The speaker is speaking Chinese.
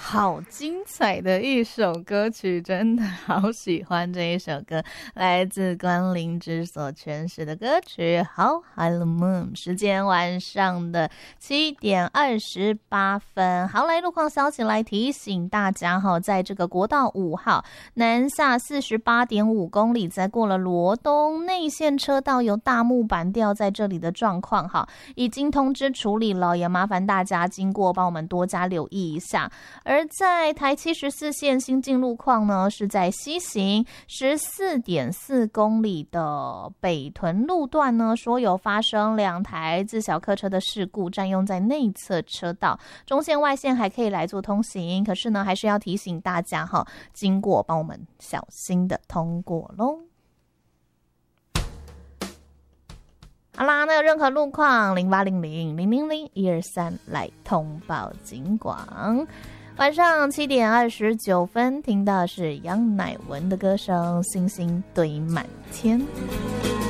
好精彩的一首歌曲，真的好喜欢这一首歌，来自关凌之所诠释的歌曲《How High the Moon》。时间晚上的7:28。好，来路况消息来提醒大家哈，在这个国道5号南下48.5公里，在过了罗东内线车道有大木板掉在这里的状况哈，已经通知处理了，也麻烦大家经过帮我们多加留意一下。而在台74线新进路况呢，是在西行14.4公里的北屯路段呢，说有发生2台自小客车的事故，占用在内侧车道，中线外线还可以来做通行，可是呢，还是要提醒大家哈，经过帮我们小心的通过咯。好啦，那有任何路况0800-000-123来通报警广。晚上7:29，听到是杨乃文的歌声《星星堆满天》。